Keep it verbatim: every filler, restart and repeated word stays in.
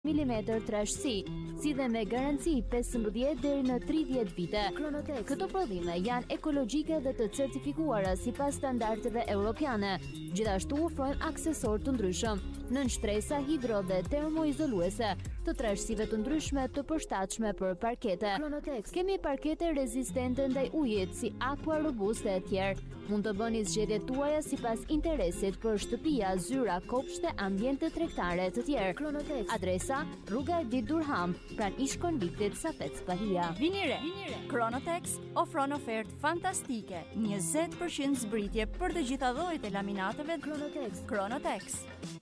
milimetër trashësi, si dhe me garanci pesëmbëdhjetë deri në tridhjetë vite. Kronotex. Këto prodhime janë ekologjike dhe të certifikuara sipas standardeve europiane. Gjithashtu ofrojmë aksesorë të ndryshëm, nën shtresa hidro dhe termoizoluese, të trashësive të ndryshme të përshtatshme për parkete. Kronotex. Kemi parkete rezistente ndaj ujit si Aqua Robuste e tjerë. Mund të bëni zgjedhjet tuaja sipas interesit për shtëpia, zyra, kopshte, ambiente tregtare të tjerë. Kronotex. Adresa: Rruga Edit Durham, pranë ish-konviktit Safet Spahia. Vini re. Kronotex ofron ofertë fantastike, njëzet përqind zbritje për të gjitha llojet e laminateve. Kronotex. Kronotex.